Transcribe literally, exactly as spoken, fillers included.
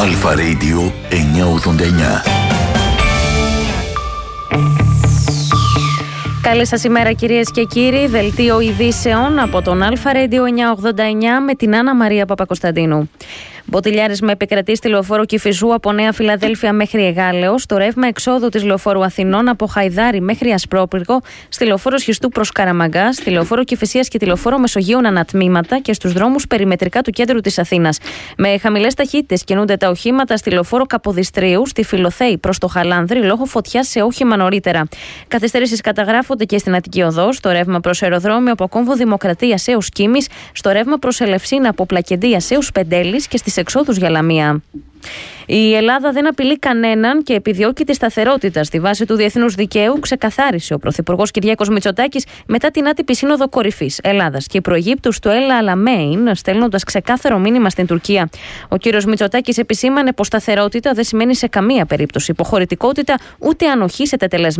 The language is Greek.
Αλφα Radio εννιακόσια ογδόντα εννιά. Καλή σας ημέρα κυρίες και κύριοι. Δελτίο ειδήσεων από τον Αλφα Radio εννιακόσια ογδόντα εννιά με την Άννα Μαρία Παπακοσταντίνου. Μποτιλιάρισμα επικρατεί στη λεωφόρο Κηφισού από Νέα Φιλαδέλφια μέχρι Εγάλεο, στο ρεύμα εξόδου της λεωφόρου Αθηνών από Χαϊδάρη μέχρι Ασπρόπυργο, στη λεωφόρο Σχιστού προς Καραμαγκά, στη λεωφόρο Κηφισίας και τη λεωφόρο Μεσογείων ανατμήματα και στους δρόμους περιμετρικά του κέντρου της Αθήνας. Με χαμηλές ταχύτητες κινούνται τα οχήματα στη λεωφόρο Καποδιστρίου, στη Φιλοθέη προς το Χαλάνδρη λόγω φωτιάς σε όχημα νωρίτερα. Καθυστερήσεις καταγράφονται και στην Αττική Οδό, στο ρεύμα προς αεροδρόμιο από Κόμβο Δημοκρατίας έως Κίμης, στο ρεύμα προς Ελευσίνα από Πλακεντίας έως Πεντέλης και στις εξόδους για Λαμία. Η Ελλάδα δεν απειλεί κανέναν και επιδιώκει τη σταθερότητα στη βάση του διεθνούς δικαίου, ξεκαθάρισε ο Πρωθυπουργός Κυριάκος Μητσοτάκης μετά την άτυπη Σύνοδο Κορυφής Ελλάδας και Προαιγύπτου στο Έλα Αλαμέιν, στέλνοντας ξεκάθαρο μήνυμα στην Τουρκία. Ο κύριος Μητσοτάκης επισήμανε πως σταθερότητα δεν σημαίνει σε καμία περίπτωση υποχωρητικότητα ούτε ανοχή σε τετελεσμένα